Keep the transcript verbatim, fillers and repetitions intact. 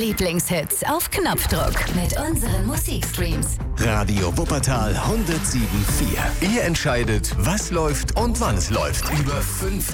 Lieblingshits auf Knopfdruck mit unseren Musikstreams. Radio Wuppertal hundertsieben Komma vier. Ihr entscheidet, was läuft und wann es läuft. Über fünf